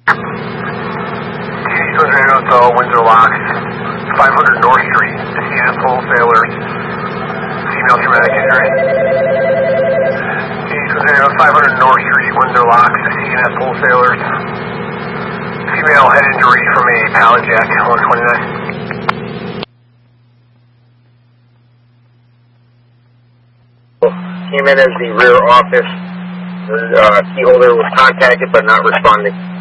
Hotel, Windsor Locks, 500 North Street, CNS Wholesalers, female traumatic injury. 500 North Street, Windsor Locks, CNS Wholesalers, female head injury from a pallet jack, 129. Came in as the rear office. The key holder was contacted but not responding.